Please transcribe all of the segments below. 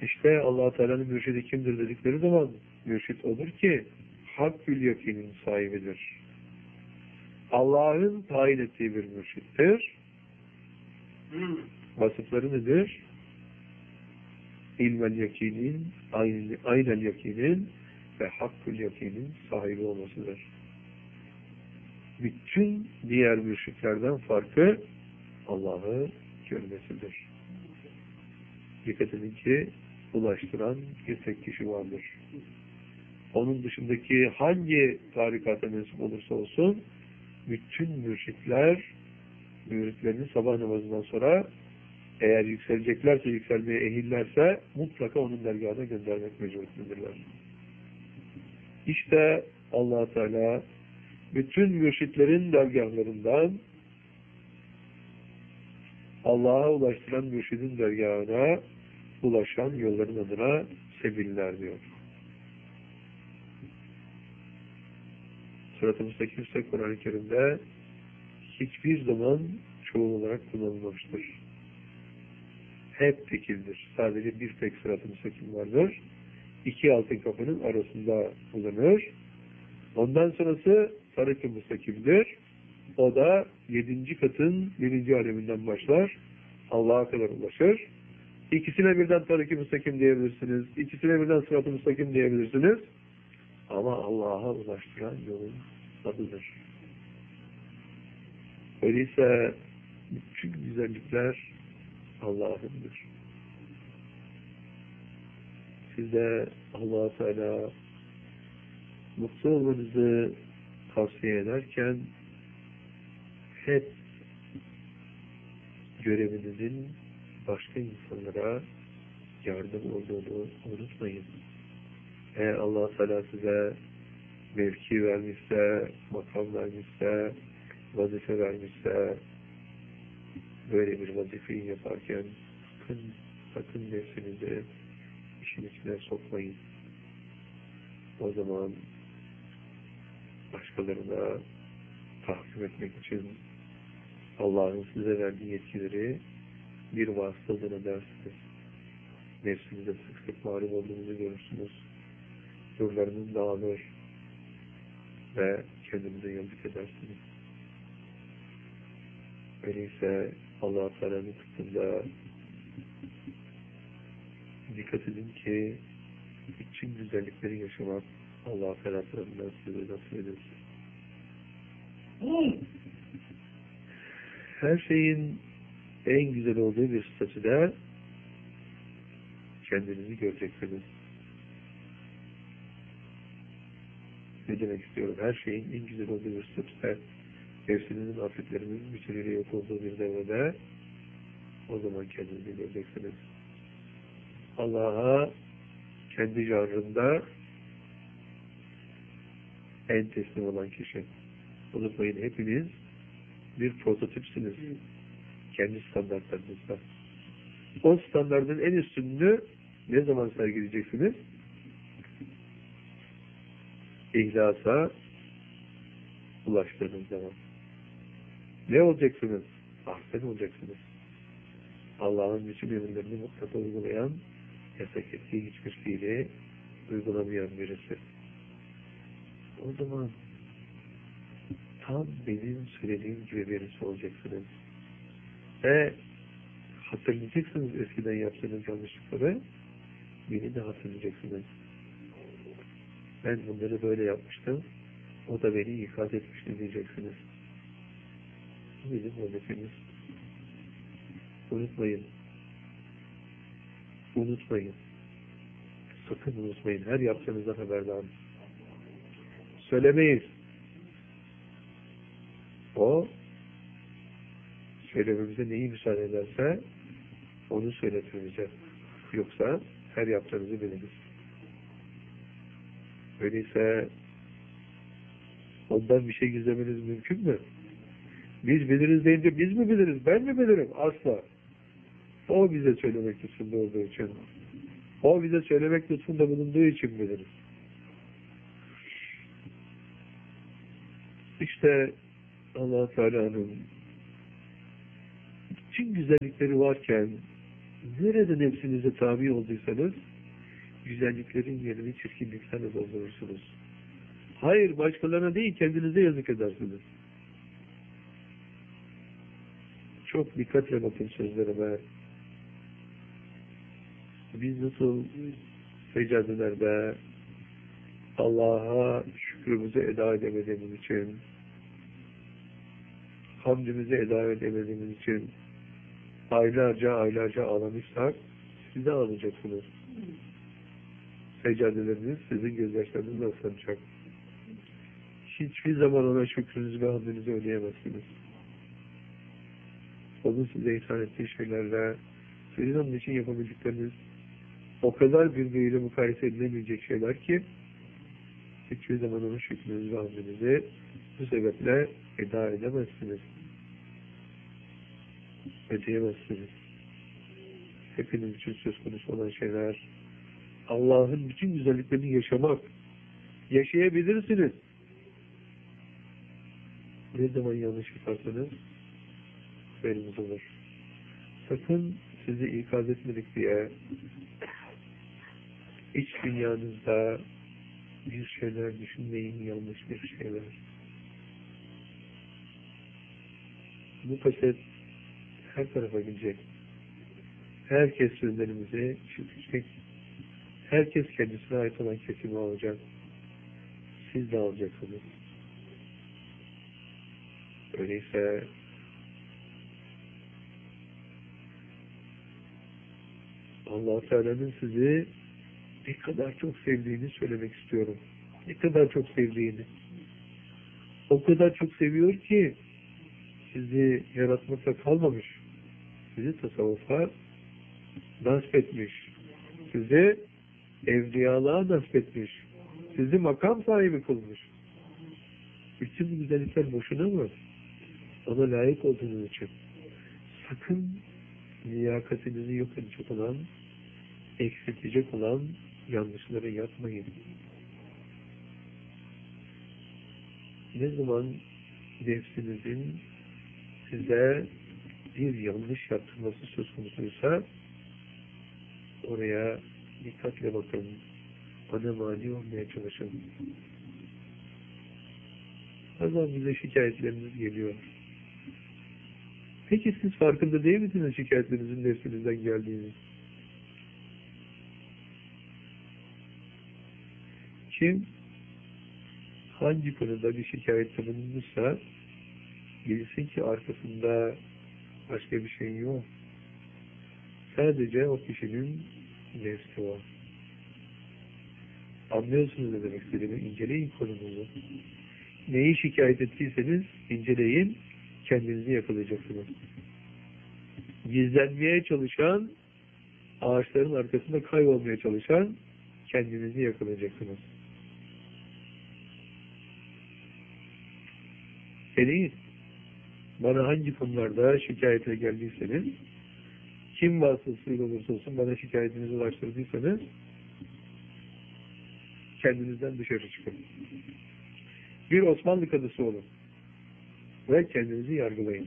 İşte Allah Teala'nın mürşidi kimdir dedikleri zaman mürşid odur ki hakkül yakinin sahibidir. Allah'ın tayin ettiği bir mürşittir. Vasıfları nedir? İlmel yakinin, aynel yakinin ve hakkül yakinin sahibi olmasıdır. Bütün diğer mürşitlerden farkı Allah'ı görmesidir. Dikkat edin ki ulaştıran bir tek kişi vardır. Onun dışındaki hangi tarikata mensup olursa olsun bütün mürşitler müritlerini sabah namazından sonra eğer yükseleceklerse, yükselmeye ehillerse mutlaka onun dergahına göndermek mecburiyetindedirler. İşte Allah Teala bütün mürşitlerin dergahlarından Allah'a ulaştıran mürşidin dergahına ulaşan yolların adına sebiller diyor. Sırat-ı Müstakim ise Kur'an-ı Kerim'de hiçbir zaman çoğul olarak kullanılmamıştır. Hep tekildir. Sadece bir tek Sırat-ı Müstakim vardır. İki altın kapının arasında bulunur. Ondan sonrası Tarik-i Müstakim'dir. O da 7. katın 1. aleminden başlar. Allah'a kadar ulaşır. İkisine birden Tarik-i Müstakim diyebilirsiniz. İkisine birden Sırat-ı Müstakim diyebilirsiniz. Ama Allah'a ulaştıran yolun adıdır. Öyleyse bütün güzellikler Allah'ındır. Size Allah-u Teala mutlu olmanızı tavsiye ederken hep görevinizin başka insanlara yardım olduğunu unutmayın. Eğer Allah Teala size mevki vermişse, makam vermişse, vazife vermişse, böyle bir vazifeyi yaparken sakın nefsinizi işin içine sokmayın. O zaman başkalarına tahkim etmek için Allah'ın size verdiği yetkileri bir vasıtadan edersiniz. Nefsinize sık sık mağlup olduğunuzu görürsünüz. Nurlarınız dağılır ve kendinize yazık edersiniz. Öyleyse Allah-u Teala'nın kıtında dikkat edin ki bütün güzellikleri yaşamak Allah-u Teala tarafından size nasip edilsin. Her şeyin en güzel olduğu bir statüde kendinizi göreceksiniz. Ne demek istiyorum? Her şeyin en güzel olduğu bir statüde nefsinizin afetlerimizin bütünüyle yok olduğu bir devrede o zaman kendinizi göreceksiniz. Allah'a kendi janrında en teslim olan kişi. Unutmayın hepiniz bir prototipsiniz. Kendi standartlarınızda. O standartın en üstünlüğü ne zaman sergileyeceksiniz? İhlasa ulaştığınız zaman. Ne olacaksınız? Ahsen olacaksınız. Allah'ın bütün emirlerini mutlaka uygulayan, yasak ettiği hiçbir fiili uygulamayan birisi. O zaman tam benim söylediğim gibi birisi olacaksınız. Ve hatırlayacaksınız eskiden yaptığınız yanlışlıkları, beni de hatırlayacaksınız. Ben bunları böyle yapmıştım, o da beni ikaz etmişti diyeceksiniz. Bu bizim vazifemiz. Unutmayın. Unutmayın. Sakın unutmayın. Her yaptığınızda haberdarım. Söylemeyiz. O söylememize neyi müsaade ederse onu söyletmeyecek. Yoksa her yaptığınızı biliriz. Öyleyse ondan bir şey gizlemeniz mümkün mü? Biz biliriz deyince biz mi biliriz? Ben mi bilirim? Asla. O bize söylemek lütfunda olduğu için. O bize söylemek lütfunda bulunduğu için biliriz. İşte Allah-u Teala'nın bütün güzellikleri varken Nerede nefsinize tabi olduysanız, güzelliklerin yerini çirkinliklerle doldurursunuz. Hayır, başkalarına değil, kendinize yazık edersiniz. Çok dikkatle bakın sözlerime. Biz nasıl seccadelerde Allah'a şükrümüzü eda edemediğimiz için, hamdimizi eda edemediğimiz için aylarca ağlamışsak, siz de ağlayacaksınız. Seccadeleriniz sizin gözyaşlarınızla ıslanacak. Hiçbir zaman ona şükrünüzü ve hamdinizi ödeyemezsiniz. Onun size ihsan ettiği şeylerle, sizin onun için yapabildikleriniz o kadar birbiriyle mukayese edilemeyecek şeyler ki, hiçbir zaman onun şükrünüzü ve hamdinizi bu sebeple eda edemezsiniz. Ödeyemezsiniz. Hepiniz için söz konusu olan şeyler, Allah'ın bütün güzelliklerini yaşamak, yaşayabilirsiniz. Ne zaman yanlış yaparsanız haberiniz olur. Sakın sizi ikaz etmedik diye iç dünyanızda bir şeyler düşünmeyin, yanlış bir şeyler. Bu kaset her tarafa gidecek. Herkes sözlerimizi işitecek. Herkes kendisine ait olan kesimi alacak. Siz de alacaksınız. Öyleyse Allah-u Teala'nın sizi ne kadar çok sevdiğini söylemek istiyorum. Ne kadar çok sevdiğini. O kadar çok seviyor ki sizi yaratmakla kalmamış. Sizi tasavvufa nasip etmiş. Sizi evliyalığa nasip etmiş. Sizi makam sahibi kılmış. Bütün bu güzellikler boşuna mı? Ona layık olduğunuz için. Sakın liyakatinizi yok edecek olan, eksiltecek olan yanlışları yapmayın. Ne zaman nefsinizin size bir yanlış yaptırması söz konusuysa oraya dikkatle bakın. Ona mani olmaya çalışın. Bazen bize şikayetleriniz geliyor. Peki siz farkında değil misiniz şikayetlerinizin nefsinizden geldiğini? Kim hangi konuda bir şikayette bulunmuşsa bilsin ki arkasında başka bir şey yok. Sadece o kişinin nefsi var. Anlıyorsunuz ne demek istediğimi? İnceleyin konunuzu. Neyi şikayet ettiyseniz inceleyin, kendinizi yakalayacaksınız. Gizlenmeye çalışan, ağaçların arkasında kaybolmaya çalışan kendinizi yakalayacaksınız. Deneyin. Bana hangi konularda şikayetle geldiyseniz, kim vasıtasıyla olursa olsun bana şikayetinizi ulaştırdıysanız, kendinizden dışarı çıkın. Bir Osmanlı kadısı olun. Ve kendinizi yargılayın.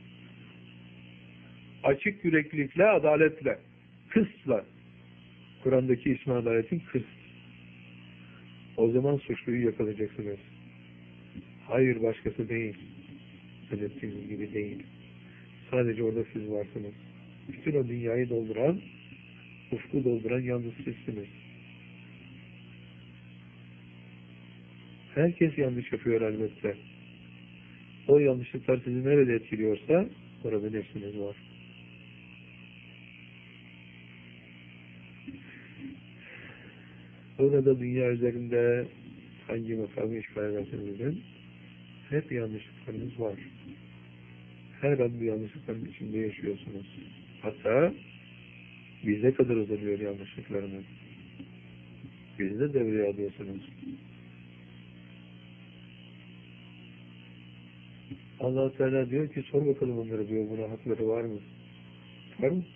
Açık yüreklilikle, adaletle, kısla. Kur'an'daki ismi adaletin kıst. O zaman suçluyu yakalayacaksınız. Hayır, başkası değil. Zannettiğiniz gibi değil. Sadece orada siz varsınız. Bütün o dünyayı dolduran, ufku dolduran yalnız sizsiniz. Herkes yanlış yapıyor elbette. O yanlışlıklar sizi nerede etkiliyorsa orada nefsiniz var. Orada dünya üzerinde hangi makamı işgal ederseniz hep yanlışlıklarınız var. Her an bu yanlışlıkların içinde yaşıyorsunuz. Hatta bize kadar uzanıyor yanlışlıklarınız. Bizi de devreye alıyorsunuz. Allah-u Teala diyor ki sor bakalım onlara diyor, buna hakları var mı? Var mı?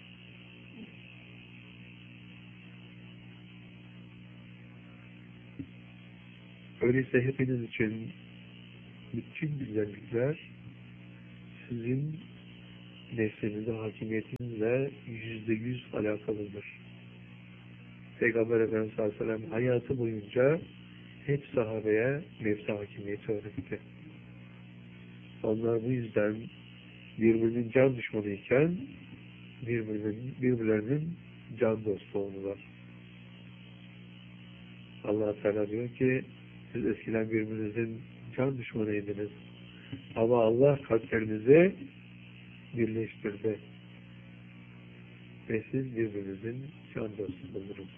Öyleyse hepiniz için bütün güzellikler sizin nefsinize hakimiyetinizle %100 alakalıdır. Peygamber Efendimiz sallallahu aleyhi ve sellem hayatı boyunca hep sahabeye nefse hakimiyeti öğretti. Onlar bu yüzden birbirinin can düşmanıyken birbirlerinin can dostu oldular. Allah Teala diyor ki siz eskiden birbirinizin can düşmanıydınız. Ama Allah kalplerinizi birleştirdi. Ve siz birbirinizin can dostu oldunuz.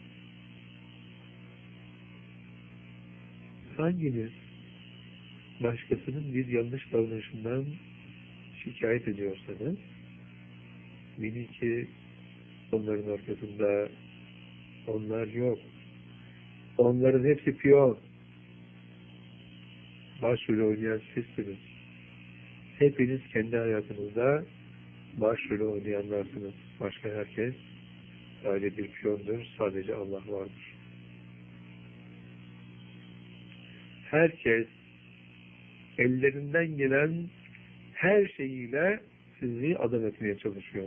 Hanginiz başkasının bir yanlış davranışından şikayet ediyorsanız, bilin ki onların arkasında onlar yok. Onların hepsi piyon. Başrolü oynayan sizsiniz. Hepiniz kendi hayatınızda başrolü oynayanlarsınız. Başka herkes sadece bir piyondur. Sadece Allah vardır. Herkes ellerinden gelen her şeyiyle sizi adam etmeye çalışıyor.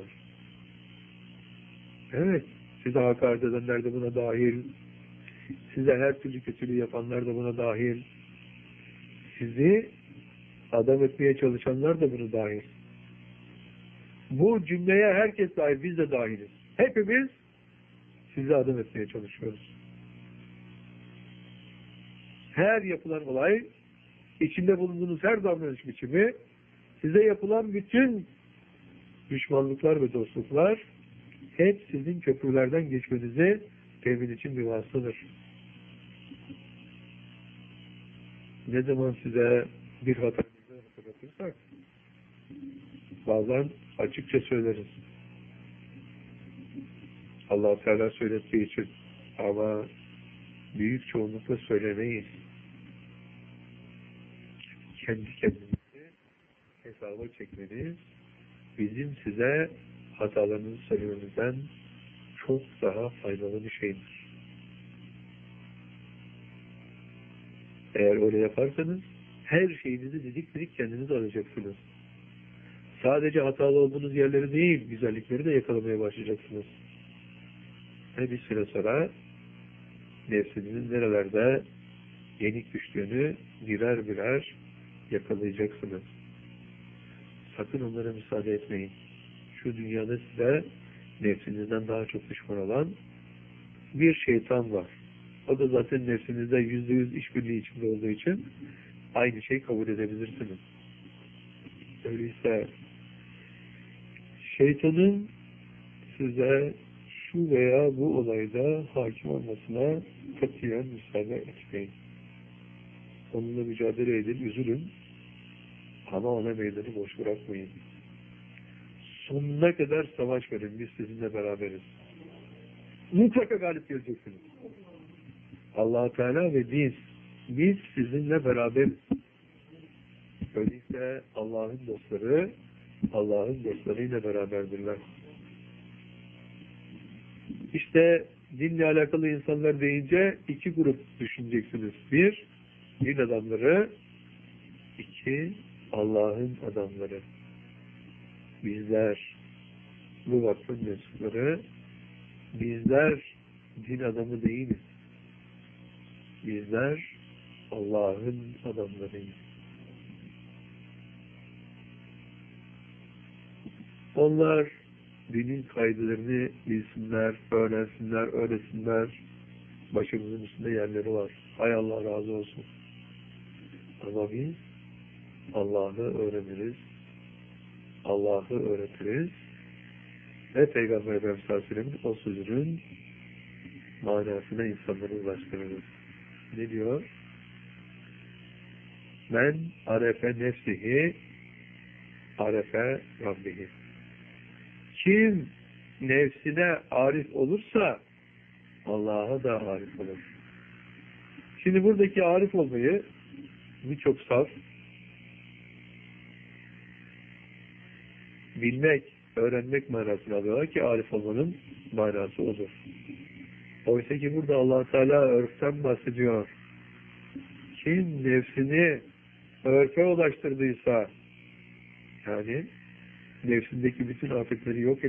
Evet, size hakaret edenler de buna dahil. Size her türlü kötülüğü yapanlar da buna dahil. Sizi adam etmeye çalışanlar da buna dahil. Bu cümleye herkes dahil, biz de dahiliz. Hepimiz sizi adam etmeye çalışıyoruz. Her yapılan olay, içinde bulunduğunuz her davranış biçimi, size yapılan bütün düşmanlıklar ve dostluklar hep sizin köprülerden geçmenizi temin için bir vasıtadır. Ne zaman size bir hatanızı hatırlatırsak, bazen açıkça söyleriz. Allah Teala söylettiği için, ama büyük çoğunlukla söylemeyiz. Kendi kendimizi hesaba çekmeniz bizim size hatalarınızı söylememizden çok daha faydalı bir şeydir. Eğer öyle yaparsanız her şeyinizi didik didik kendiniz arayacaksınız. Sadece hatalı olduğunuz yerleri değil, güzellikleri de yakalamaya başlayacaksınız. Ve bir süre sonra nefsinizin nerelerde yenik düştüğünü birer birer yakalayacaksınız. Sakın onlara müsaade etmeyin. Şu dünyada size nefsinizden daha çok düşman olan bir şeytan var. O da zaten nefsinizde %100 işbirliği içinde olduğu için aynı şeyi kabul edebilirsiniz. Öyleyse şeytanın size şu veya bu olayda hakim olmasına katiyen müsaade etmeyin. Onunla mücadele edin, üzülün. Ama ona meydanı boş bırakmayın. Sonuna kadar savaş verin. Biz sizinle beraberiz. Mutlaka galip geleceksiniz. Allah Teala ve biz sizinle beraberiz. Öyleyse Allah'ın dostları Allah'ın dostlarıyla beraberdirler. İşte dinle alakalı insanlar deyince iki grup düşüneceksiniz. Bir, din adamları. İki, Allah'ın adamları. Bizler bu vakfın mensupları, bizler din adamı değiliz. Bizler Allah'ın adamlarıyız. Onlar dinin kaydelerini bilsinler, öğrensinler, öğretsinler. Başımızın üstünde yerleri var. Hay Allah razı olsun. Ama biz Allah'ı öğreniriz, Allah'ı öğretiriz ve Peygamber Efendimiz sallallahu aleyhi ve sellem'in o sözünün manasına insanları ulaştırırız. Ne diyor? Men arefe nefsihi arefe Rabbihi. Kim nefsine arif olursa Allah'a da arif olur. Şimdi buradaki arif olmayı birçok saf bilmek, öğrenmek manasını alıyorlar ki arif olmanın manası odur. Oysa ki burada Allah Teala örften bahsediyor. Kim nefsini örfe ulaştırdıysa, yani nefsindeki bütün afetleri yok